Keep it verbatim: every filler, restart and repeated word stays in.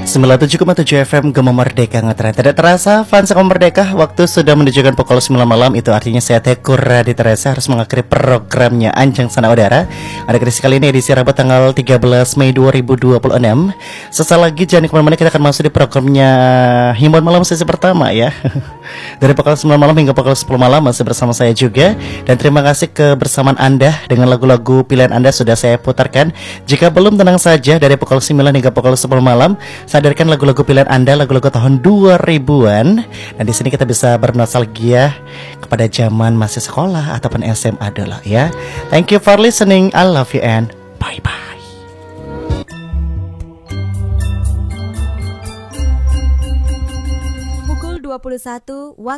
sembilan puluh tujuh koma tujuh F M Gema Merdeka ngetren. Tidak terasa fans Gema Merdeka, waktu sudah menunjukkan pukul sembilan malam. Itu artinya saya Teguh Raditya Teresa harus mengakhiri programnya Anjang Sana Udara. Ada edisi kali ini edisi Rabu tanggal tiga belas Mei dua ribu dua puluh enam. Sesaat lagi jangan kemana-mana, kita akan masuk di programnya Himbauan Malam sesi pertama ya. Dari pukul sembilan malam hingga pukul sepuluh malam masih bersama saya juga. Dan terima kasih kebersamaan Anda dengan lagu-lagu pilihan Anda sudah saya putarkan. Jika belum, tenang saja, dari pukul sembilan hingga pukul sepuluh malam sadarkan lagu-lagu pilihan Anda, lagu-lagu tahun dua ribuan. Dan di sini kita bisa bernostalgia kepada zaman masih sekolah ataupun S M A dulu ya. Thank you for listening. I love you and bye-bye. dua puluh satu waktu